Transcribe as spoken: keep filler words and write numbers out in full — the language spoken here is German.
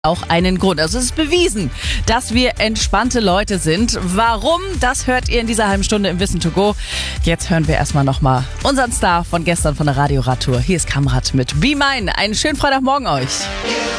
auch einen Grund. Also es ist bewiesen, dass wir entspannte Leute sind. Warum? Das hört ihr in dieser halben Stunde im Wissen to go. Jetzt hören wir erstmal nochmal unseren Star von gestern von der Radio-Radtour. Hier ist Kamrat mit Be Mine. Einen schönen Freitagmorgen euch.